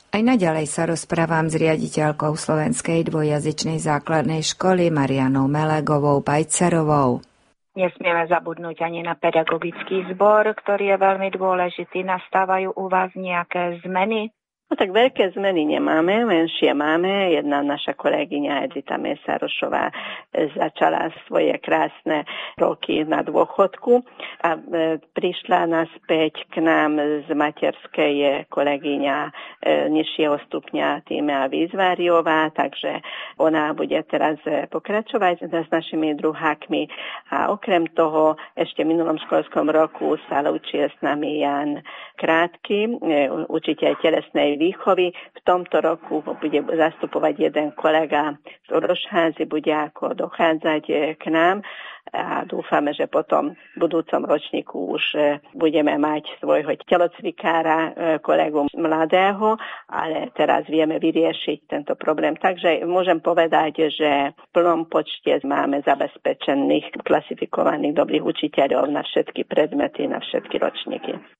Aj naďalej sa rozprávam s riaditeľkou Slovenskej dvojjazyčnej základnej školy Marianou Melegovou Bajcerovou. Nesmieme zabudnúť ani na pedagogický zbor, ktorý je veľmi dôležitý. Nastávajú u vás nejaké zmeny? No tak veľké zmeny nemáme, menšie máme. Jedna naša kolegyňa Edita Mesárošová začala svoje krásne roky na dôchodku a prišla naspäť k nám z materskej kolegyňa nižšieho stupňa Tímea Výzváriová, takže ona bude teraz pokračovať s našimi druhákmi. A okrem toho ešte v minulom školskom roku sa učil s nami Jan Krátky, učiteľ telesnej výchovy. V tomto roku bude zastupovať jeden kolega z Orošházy, bude ako dochádzať k nám a dúfame, že potom v budúcom ročníku už budeme mať svojho telocvikára, kolegu mladého, ale teraz vieme vyriešiť tento problém. Takže môžem povedať, že v plnom počte máme zabezpečených klasifikovaných dobrých učiteľov na všetky predmety, na všetky ročníky.